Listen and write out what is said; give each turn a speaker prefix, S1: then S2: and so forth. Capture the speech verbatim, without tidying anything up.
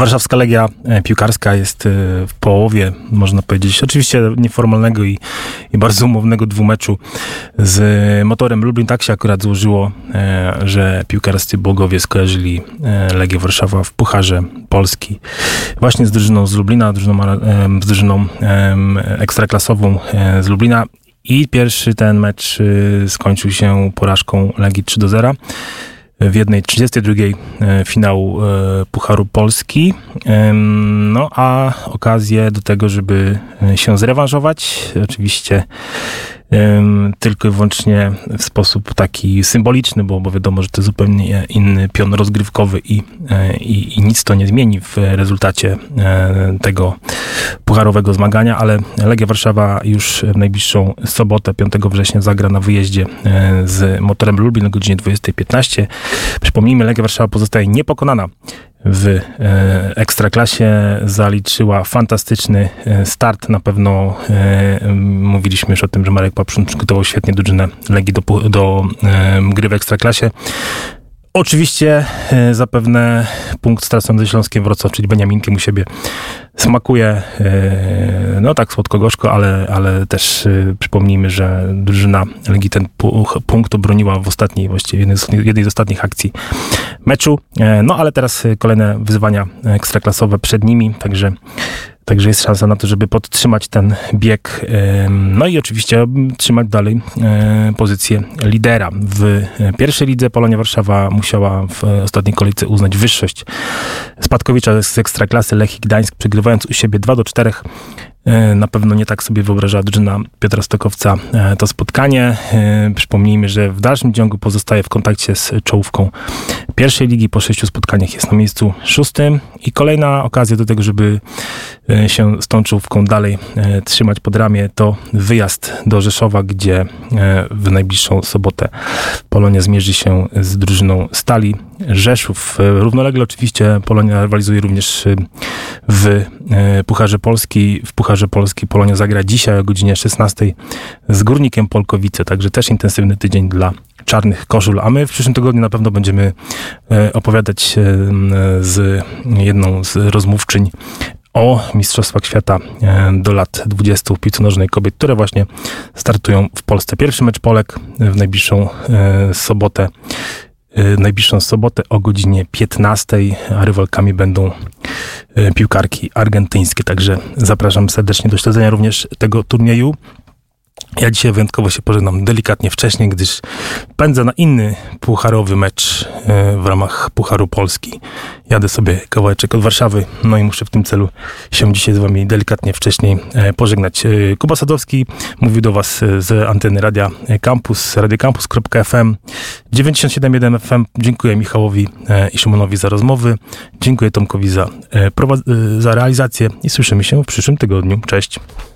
S1: Warszawska Legia piłkarska jest w połowie, można powiedzieć, oczywiście nieformalnego i, i bardzo umownego dwumeczu z Motorem Lublin. Tak się akurat złożyło, że piłkarscy bogowie skojarzyli Legię Warszawa w Pucharze Polski właśnie z drużyną z Lublina, drużyną, z drużyną ekstraklasową z Lublina. I pierwszy ten mecz skończył się porażką Legii trzy do zera. W jednej trzydziestej drugiej finału Pucharu Polski. No a okazję do tego, żeby się zrewanżować, oczywiście tylko i wyłącznie w sposób taki symboliczny, bo, bo wiadomo, że to zupełnie inny pion rozgrywkowy i, i, i nic to nie zmieni w rezultacie tego pucharowego zmagania, ale Legia Warszawa już w najbliższą sobotę, piątego września, zagra na wyjeździe z Motorem Lublin o godzinie dwudziestej piętnaście. Przypomnijmy, Legia Warszawa pozostaje niepokonana w e, Ekstraklasie, zaliczyła fantastyczny e, start. Na pewno e, mówiliśmy już o tym, że Marek Papszun przygotował świetnie drużynę Legii do, do e, gry w Ekstraklasie. Oczywiście e, zapewne punkt stracony ze Śląskiem Wrocław, czyli Beniaminkiem u siebie, smakuje e, no tak słodko-gorzko, ale, ale też e, przypomnijmy, że drużyna Legii ten pu- punkt obroniła w ostatniej, właściwie jednej z, jednej z ostatnich akcji meczu. E, no ale teraz kolejne wyzwania ekstraklasowe przed nimi, także Także jest szansa na to, żeby podtrzymać ten bieg. No i oczywiście trzymać dalej pozycję lidera. W pierwszej lidze Polonia Warszawa musiała w ostatniej kolejce uznać wyższość spadkowicza z Ekstraklasy Lechii Gdańsk, przegrywając u siebie dwa do czterech. Na pewno nie tak sobie wyobrażała drużyna Piotra Stokowca to spotkanie. Przypomnijmy, że w dalszym ciągu pozostaje w kontakcie z czołówką pierwszej ligi. Po sześciu spotkaniach jest na miejscu szóstym i kolejna okazja do tego, żeby się z tą czołówką dalej trzymać pod ramię, to wyjazd do Rzeszowa, gdzie w najbliższą sobotę Polonia zmierzy się z drużyną Stali Rzeszów. Równolegle oczywiście Polonia rywalizuje również w Pucharze Polski. W Pucharze Polski Polonia zagra dzisiaj o godzinie szesnastej z Górnikiem Polkowice, także też intensywny tydzień dla czarnych koszul, a my w przyszłym tygodniu na pewno będziemy opowiadać z jedną z rozmówczyń o Mistrzostwach Świata do lat dwudziestu w piłce nożnej kobiet, które właśnie startują w Polsce. Pierwszy mecz Polek w najbliższą sobotę najbliższą sobotę o godzinie piętnastej, a rywalkami będą piłkarki argentyńskie. Także zapraszam serdecznie do śledzenia również tego turnieju. Ja dzisiaj wyjątkowo się pożegnam delikatnie wcześniej, gdyż pędzę na inny pucharowy mecz w ramach Pucharu Polski. Jadę sobie kawałeczek od Warszawy, no i muszę w tym celu się dzisiaj z wami delikatnie wcześniej pożegnać. Kuba Sadowski mówił do was z anteny Radia Campus, radiocampus kropka f m, dziewięćdziesiąt siedem jeden F M. Dziękuję Michałowi i Szymonowi za rozmowy. Dziękuję Tomkowi za, za realizację i słyszymy się w przyszłym tygodniu. Cześć.